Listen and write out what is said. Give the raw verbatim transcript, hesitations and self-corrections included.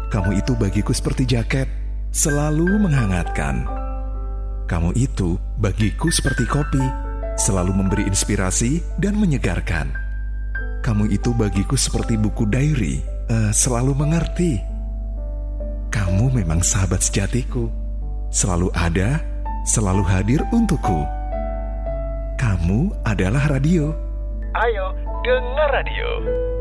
Kamu itu bagiku seperti jaket, selalu menghangatkan. Kamu itu bagiku seperti kopi, selalu memberi inspirasi dan menyegarkan. Kamu itu bagiku seperti buku diary, uh, selalu mengerti. Kamu memang sahabat sejatiku, selalu ada, selalu hadir untukku. Kamu adalah radio. Ayo, dengar radio.